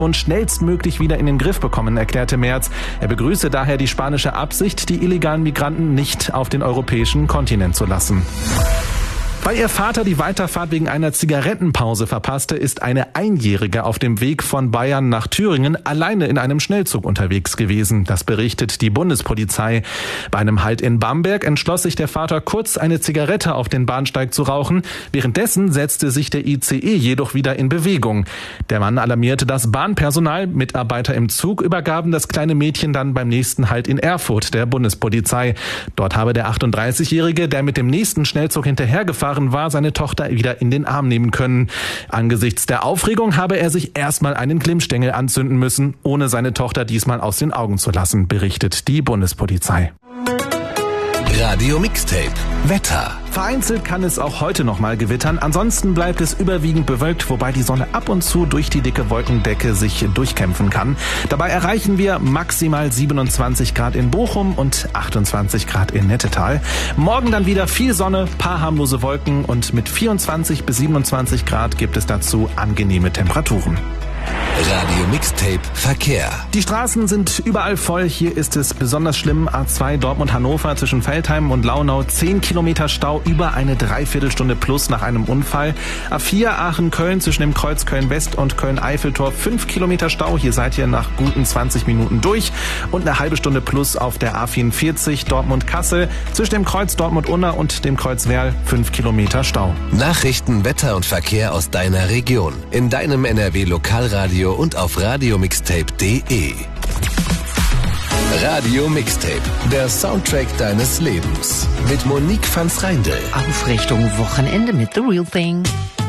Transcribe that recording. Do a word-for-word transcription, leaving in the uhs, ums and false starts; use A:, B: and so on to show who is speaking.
A: und schnellstmöglich wieder in den Griff bekommen, erklärte Merz. Er begrüße daher die spanische Absicht, die illegalen Migranten nicht auf den europäischen Kontinent zu lassen. Weil ihr Vater die Weiterfahrt wegen einer Zigarettenpause verpasste, ist eine Einjährige auf dem Weg von Bayern nach Thüringen alleine in einem Schnellzug unterwegs gewesen. Das berichtet die Bundespolizei. Bei einem Halt in Bamberg entschloss sich der Vater kurz, eine Zigarette auf den Bahnsteig zu rauchen. Währenddessen setzte sich der I C E jedoch wieder in Bewegung. Der Mann alarmierte das Bahnpersonal. Mitarbeiter im Zug übergaben das kleine Mädchen dann beim nächsten Halt in Erfurt der Bundespolizei. Dort habe der achtunddreißigjährige, der mit dem nächsten Schnellzug hinterhergefahren war, seine Tochter wieder in den Arm nehmen können. Angesichts der Aufregung habe er sich erstmal einen Glimmstängel anzünden müssen, ohne seine Tochter diesmal aus den Augen zu lassen, berichtet die Bundespolizei.
B: Radio Mixtape Wetter.
A: Vereinzelt kann es auch heute noch mal gewittern. Ansonsten bleibt es überwiegend bewölkt, wobei die Sonne ab und zu durch die dicke Wolkendecke sich durchkämpfen kann. Dabei erreichen wir maximal siebenundzwanzig Grad in Bochum und achtundzwanzig Grad in Nettetal. Morgen dann wieder viel Sonne, paar harmlose Wolken und mit vierundzwanzig bis siebenundzwanzig Grad gibt es dazu angenehme Temperaturen.
B: Radio Mixtape Verkehr.
A: Die Straßen sind überall voll. Hier ist es besonders schlimm. A zwei Dortmund-Hannover zwischen Veltheim und Launau. zehn Kilometer Stau über eine Dreiviertelstunde plus nach einem Unfall. A vier Aachen-Köln zwischen dem Kreuz Köln-West und Köln-Eiffeltor. fünf Kilometer Stau. Hier seid ihr nach guten zwanzig Minuten durch. Und eine halbe Stunde plus auf der A vierundvierzig Dortmund-Kassel zwischen dem Kreuz Dortmund-Unna und dem Kreuz Werl. fünf Kilometer Stau.
B: Nachrichten, Wetter und Verkehr aus deiner Region. In deinem N R W-Lokalradio und auf radiomixtape punkt de. Radio Mixtape, der Soundtrack deines Lebens. Mit Monique van Schreindel.
C: Auf Richtung Wochenende mit The Real Thing.